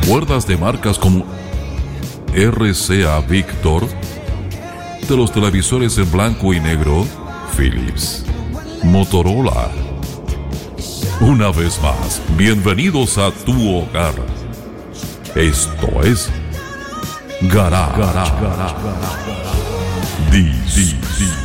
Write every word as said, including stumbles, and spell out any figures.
acuerdas de marcas como R C A Victor? De los televisores en blanco y negro, Philips, Motorola. Una vez más, bienvenidos a tu hogar. Esto es Garage. Garage. Garage. Garage.